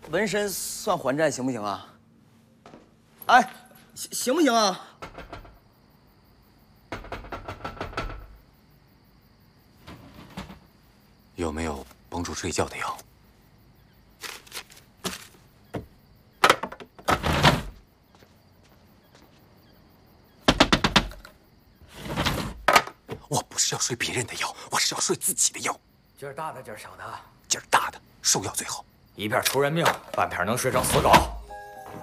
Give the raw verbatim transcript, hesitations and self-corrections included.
纹身算还债行不行啊？哎，行行不行啊？ 有没有帮助睡觉的药？我不是要睡别人的药，我是要睡自己的药。 劲儿大的，劲儿小的， 劲儿大的，收药最好。 一片出人命，半片能睡着死狗。